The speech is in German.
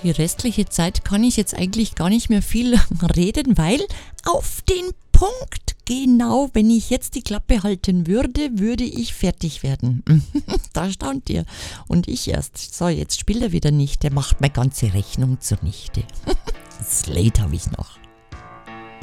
die restliche Zeit kann ich jetzt eigentlich gar nicht mehr viel reden, weil auf den Punkt, genau, wenn ich jetzt die Klappe halten würde, würde ich fertig werden. Da staunt ihr. Und ich erst. So, jetzt spielt er wieder nicht. Der macht meine ganze Rechnung zunichte. Slate habe ich noch.